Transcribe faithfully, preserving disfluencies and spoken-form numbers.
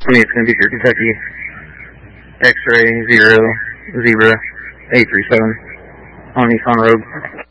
It's going to be your Kentucky X-ray zero zebra eight three seven on Nissan Rogue.